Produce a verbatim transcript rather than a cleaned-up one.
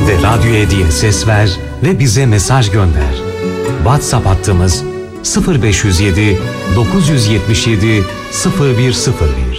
de Radyo diye ses ver ve bize mesaj gönder. WhatsApp hattımız sıfır beş yüz yedi dokuz yüz yetmiş yedi sıfır bir sıfır bir.